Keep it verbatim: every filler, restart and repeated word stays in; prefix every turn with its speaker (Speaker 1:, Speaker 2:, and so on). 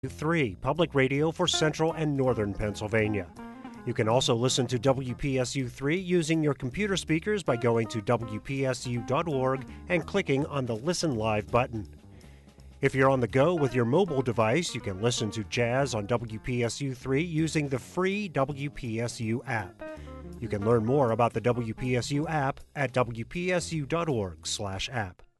Speaker 1: three, public radio for central and northern Pennsylvania. You can also listen to W P S U three using your computer speakers by going to W P S U dot org and clicking on the Listen Live button. If you're on the go with your mobile device, you can listen to jazz on W P S U three using the free W P S U app. You can learn more about the W P S U app at W P S U dot org slash app.